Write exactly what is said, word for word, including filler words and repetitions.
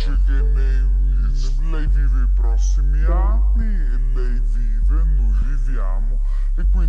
dice che ne, lei vive i prossimi anni